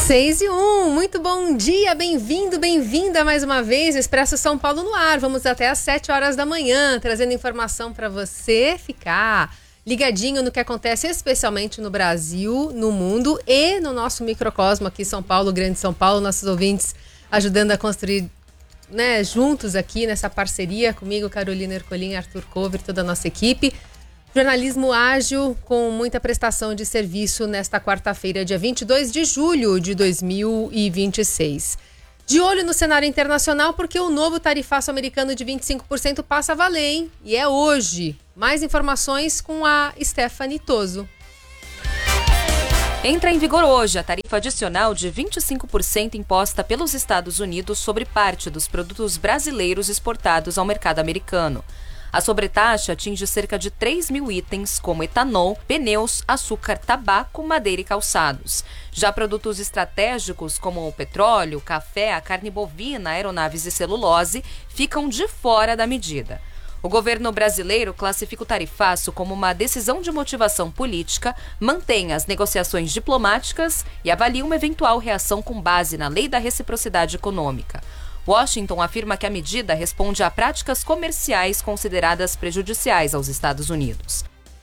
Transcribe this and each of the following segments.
6:01, muito bom dia, bem-vindo, bem-vinda mais uma vez, Expresso São Paulo no ar. Vamos até às 7 horas da manhã, trazendo informação para você ficar ligadinho no que acontece especialmente no Brasil, no mundo e no nosso microcosmo aqui, São Paulo, Grande São Paulo, nossos ouvintes ajudando a construir, né, juntos aqui nessa parceria comigo, Carolina Ercolim, Arthur Cover, toda a nossa equipe. Jornalismo ágil com muita prestação de serviço nesta quarta-feira, dia 22 de julho de 2026. De olho no cenário internacional porque o novo tarifaço americano de 25% passa a valer, hein? E é hoje. Mais informações com a Stephanie Toso. Entra em vigor hoje a tarifa adicional de 25% imposta pelos Estados Unidos sobre parte dos produtos brasileiros exportados ao mercado americano. A sobretaxa atinge cerca de 3 mil itens, como etanol, pneus, açúcar, tabaco, madeira e calçados. Já produtos estratégicos, como o petróleo, café, a carne bovina, aeronaves e celulose, ficam de fora da medida. O governo brasileiro classifica o tarifaço como uma decisão de motivação política, mantém as negociações diplomáticas e avalia uma eventual reação com base na lei da reciprocidade econômica. Washington afirma que a medida responde a práticas comerciais consideradas prejudiciais aos Estados Unidos.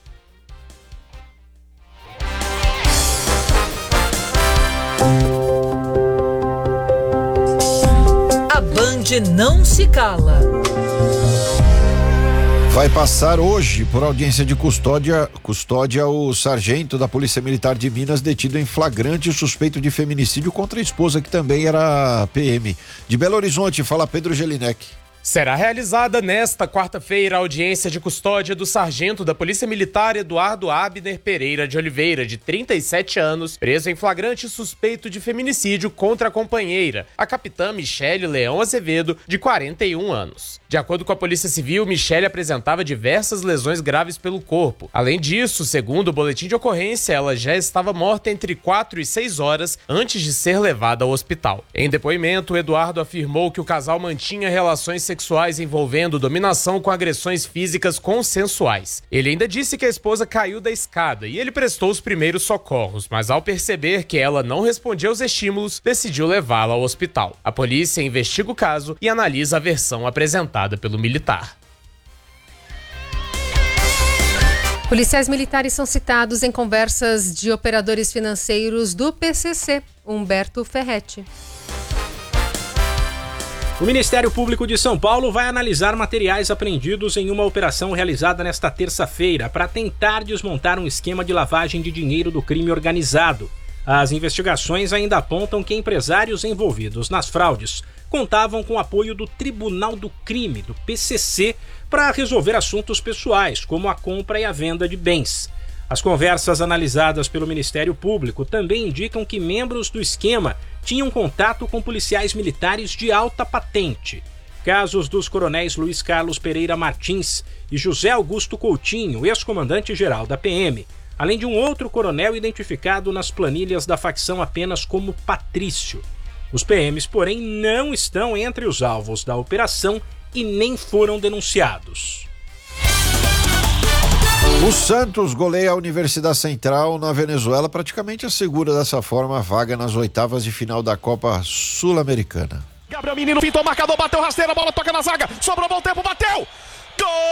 A Band não se cala. Vai passar hoje por audiência de custódia o sargento da Polícia Militar de Minas detido em flagrante suspeito de feminicídio contra a esposa que também era PM. De Belo Horizonte, fala Pedro Gelinek. Será realizada nesta quarta-feira a audiência de custódia do sargento da Polícia Militar Eduardo Abner Pereira de Oliveira, de 37 anos, preso em flagrante suspeito de feminicídio contra a companheira, a capitã Michele Leão Azevedo, de 41 anos. De acordo com a Polícia Civil, Michele apresentava diversas lesões graves pelo corpo. Além disso, segundo o boletim de ocorrência, ela já estava morta entre 4 e 6 horas antes de ser levada ao hospital. Em depoimento, Eduardo afirmou que o casal mantinha relações sexuais envolvendo dominação com agressões físicas consensuais. Ele ainda disse que a esposa caiu da escada e ele prestou os primeiros socorros, mas ao perceber que ela não respondia aos estímulos, decidiu levá-la ao hospital. A polícia investiga o caso e analisa a versão apresentada pelo militar. Policiais militares são citados em conversas de operadores financeiros do PCC, Humberto Ferretti. O Ministério Público de São Paulo vai analisar materiais apreendidos em uma operação realizada nesta terça-feira para tentar desmontar um esquema de lavagem de dinheiro do crime organizado. As investigações ainda apontam que empresários envolvidos nas fraudes contavam com apoio do Tribunal do Crime, do PCC, para resolver assuntos pessoais, como a compra e a venda de bens. As conversas analisadas pelo Ministério Público também indicam que membros do esquema tinham contato com policiais militares de alta patente. Casos dos coronéis Luiz Carlos Pereira Martins e José Augusto Coutinho, ex-comandante-geral da PM, além de um outro coronel identificado nas planilhas da facção apenas como Patrício. Os PMs, porém, não estão entre os alvos da operação e nem foram denunciados. O Santos goleia a Universidade Central na Venezuela, praticamente assegura dessa forma a vaga nas oitavas de final da Copa Sul-Americana. Gabriel Menino pintou, marcador, bateu rasteira, a bola toca na zaga, sobrou bom tempo, bateu! Gol!